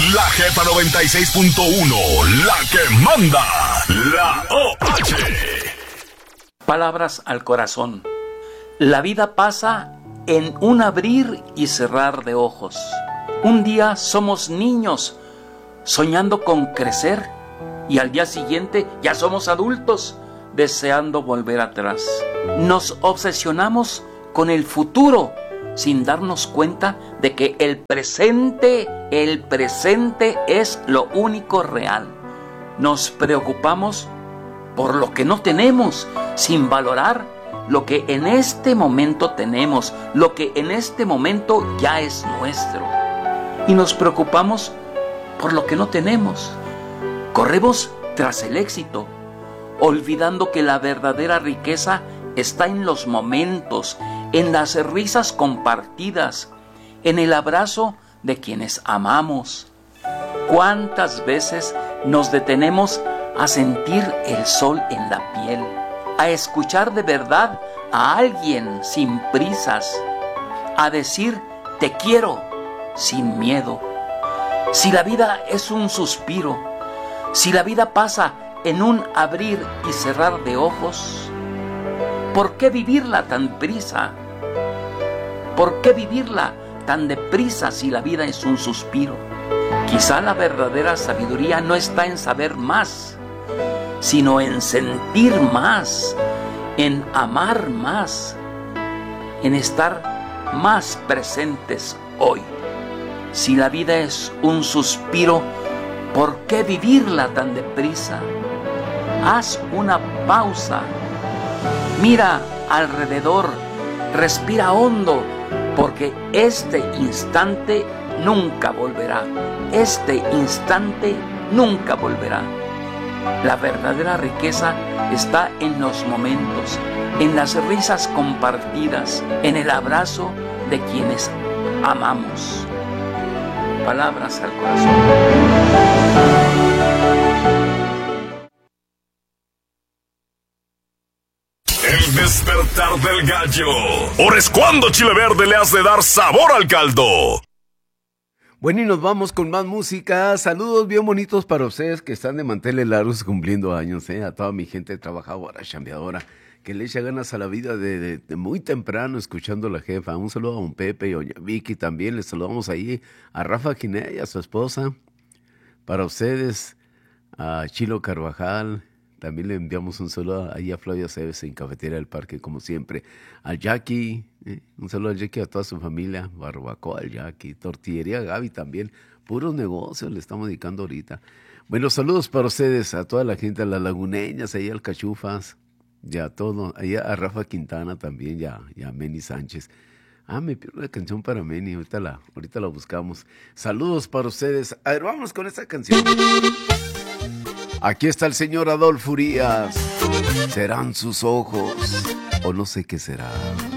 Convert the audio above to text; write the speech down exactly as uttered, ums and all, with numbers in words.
La Jefa noventa y seis punto uno, la que manda, la O H. Palabras al corazón. La vida pasa en un abrir y cerrar de ojos. Un día somos niños soñando con crecer y al día siguiente ya somos adultos deseando volver atrás. Nos obsesionamos con el futuro sin darnos cuenta de que el presente, el presente es lo único real. Nos preocupamos por lo que no tenemos sin valorar lo que en este momento tenemos, lo que en este momento ya es nuestro. Y nos preocupamos por lo que no tenemos. Corremos tras el éxito, olvidando que la verdadera riqueza está en los momentos, en las risas compartidas, en el abrazo de quienes amamos. ¿Cuántas veces nos detenemos a sentir el sol en la piel, a escuchar de verdad a alguien sin prisas, a decir te quiero sin miedo? Si la vida es un suspiro, si la vida pasa en un abrir y cerrar de ojos, ¿por qué vivirla tan prisa? ¿Por qué vivirla tan deprisa si la vida es un suspiro? Quizá la verdadera sabiduría no está en saber más, sino en sentir más, en amar más, en estar más presentes hoy. Si la vida es un suspiro, ¿por qué vivirla tan deprisa? Haz una pausa, mira alrededor, respira hondo, porque este instante nunca volverá. Este instante nunca volverá. La verdadera riqueza está en los momentos, en las risas compartidas, en el abrazo de quienes amamos. Palabras al corazón. El despertar del gallo. Ahora es cuando Chile Verde le hace dar sabor al caldo. Bueno, y nos vamos con más música. Saludos bien bonitos para ustedes que están de manteles largos cumpliendo años, ¿eh? A toda mi gente trabajadora, chambeadora, que le echa ganas a la vida de, de, de muy temprano escuchando a la jefa. Un saludo a don Pepe y a doña Vicky también. Les saludamos ahí a Rafa Ginea y a su esposa. Para ustedes, a Chilo Carvajal. También le enviamos un saludo ahí a Flavia Cebes en Cafetería del Parque, como siempre. A Jackie, eh, un saludo a Jackie, a toda su familia. Barbacoa, al Jackie. Tortillería Gaby también. Puros negocios le estamos dedicando ahorita. Bueno, saludos para ustedes, a toda la gente, a las laguneñas, ahí al Cachufas. Ya todo, ahí a Rafa Quintana también, ya, ya a Meni Sánchez. Ah, me pierdo la canción para Meni, ahorita la, ahorita la buscamos. Saludos para ustedes. A ver, vamos con esta canción. Aquí está el señor Adolfo Urias. Serán sus ojos, o no sé qué será.